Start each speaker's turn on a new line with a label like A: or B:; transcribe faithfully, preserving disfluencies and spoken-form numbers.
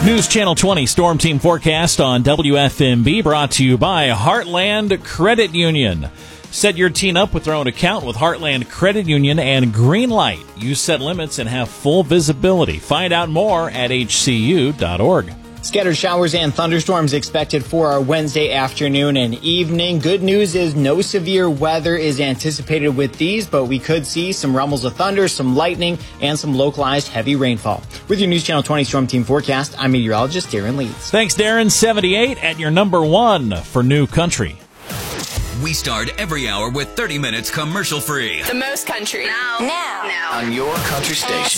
A: News Channel twenty Storm Team Forecast on W F M B, brought to you by Heartland Credit Union. Set your teen up with their own account with Heartland Credit Union and Greenlight. You set limits and have full visibility. Find out more at H C U dot org.
B: Scattered showers and thunderstorms expected for our Wednesday afternoon and evening. Good news is no severe weather is anticipated with these, but we could see some rumbles of thunder, some lightning, and some localized heavy rainfall. With your News Channel twenty Storm Team Forecast, I'm meteorologist Darren Leeds.
A: Thanks, Darren. seventy-eight at your number one for New Country.
C: We start every hour with thirty minutes commercial free.
D: The most country. Now. Now.
C: Now. On your country station.